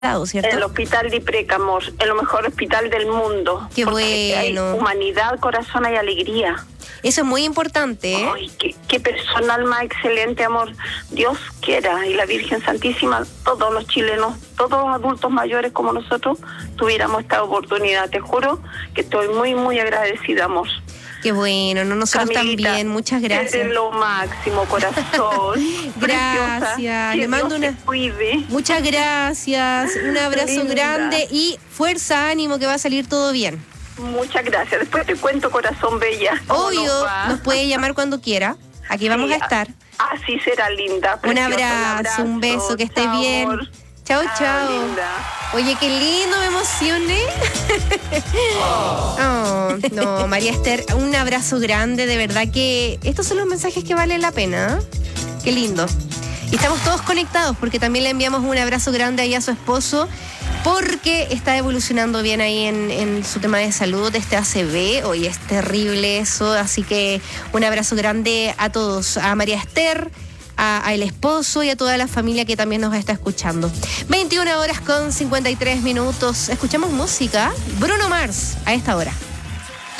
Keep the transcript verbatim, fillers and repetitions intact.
¿cierto? En el hospital de Précamos, en el mejor hospital del mundo. Qué porque bueno. Hay humanidad, corazón y alegría. Eso es muy importante, ¿eh? Ay, qué, qué personal más excelente, amor. Dios quiera, y la Virgen Santísima, todos los chilenos, todos los adultos mayores como nosotros, tuviéramos esta oportunidad. Te juro que estoy muy, muy agradecida, amor. Qué bueno, no nosotros Camilita, también, muchas gracias. Eres lo máximo, corazón. Gracias, le mando una... Te cuide. Muchas gracias, un abrazo Linda. grande y fuerza, ánimo, que va a salir todo bien. Muchas gracias, después te cuento, corazón bella. Obvio, nos, va. nos puede llamar cuando quiera, aquí vamos Sí, a estar. Así será, linda. Un Preciosa, abrazo, un, abrazo, un beso, que estés bien. Amor. Chao, Chao, chao. linda. Oye, qué lindo, me emocioné. Oh, no, María Esther, un abrazo grande, de verdad que estos son los mensajes que valen la pena, ¿eh? Qué lindo. Y estamos todos conectados porque también le enviamos un abrazo grande ahí a su esposo porque está evolucionando bien ahí en, en su tema de salud, este A C V. Hoy es terrible eso, así que un abrazo grande a todos, a María Esther, a, a el esposo y a toda la familia que también nos está escuchando. veintiuna horas con cincuenta y tres minutos. Escuchamos música. Bruno Mars a esta hora.